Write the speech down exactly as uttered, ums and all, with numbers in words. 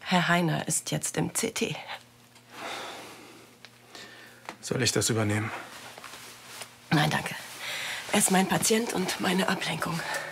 Herr Heiner ist jetzt im C T. Soll ich das übernehmen? Nein, danke. Er ist mein Patient und meine Ablenkung.